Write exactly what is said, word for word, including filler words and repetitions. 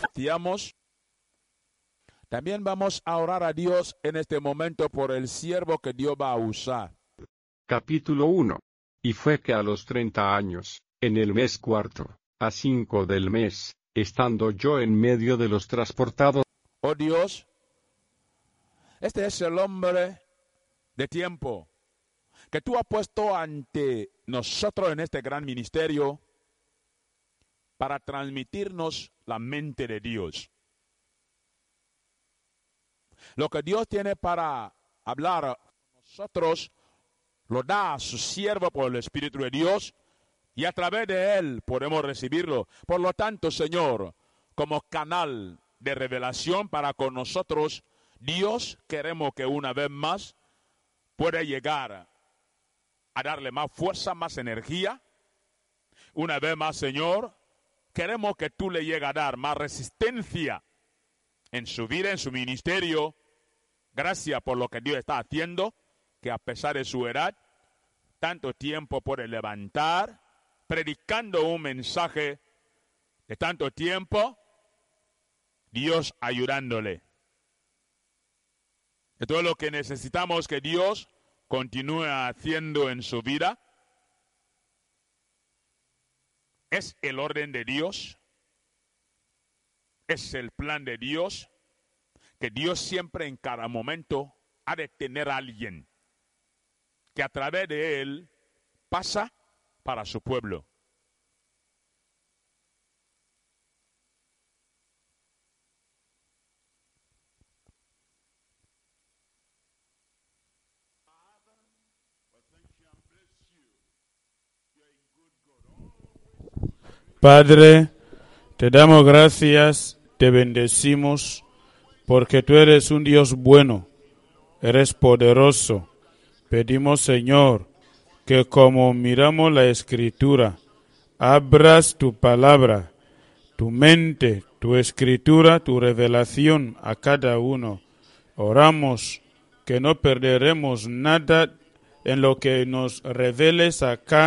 Decíamos, también vamos a orar a Dios en este momento por el siervo que Dios va a usar. Capítulo uno. Y fue que a los treinta años, en el mes cuarto, a cinco del mes, estando yo en medio de los transportados. Oh Dios, este es el hombre de tiempo que tú has puesto ante nosotros en este gran ministerio para transmitirnos la mente de Dios. Lo que Dios tiene para hablar a nosotros lo da a su siervo por el Espíritu de Dios y a través de él podemos recibirlo. Por lo tanto, Señor, como canal de revelación para con nosotros, Dios, queremos que una vez más pueda llegar a darle más fuerza, más energía. Una vez más, Señor, queremos que tú le llegues a dar más resistencia en su vida, en su ministerio. Gracias por lo que Dios está haciendo, que a pesar de su edad, tanto tiempo puede levantar, predicando un mensaje de tanto tiempo, Dios ayudándole. Esto es lo que necesitamos que Dios continúe haciendo en su vida. Es el orden de Dios, es el plan de Dios, que Dios siempre en cada momento ha de tener a alguien que a través de él pasa para su pueblo. Padre, te damos gracias, te bendecimos, porque tú eres un Dios bueno, eres poderoso. Pedimos, Señor, que como miramos la Escritura, abras tu palabra, tu mente, tu Escritura, tu revelación a cada uno. Oramos que no perderemos nada en lo que nos reveles acá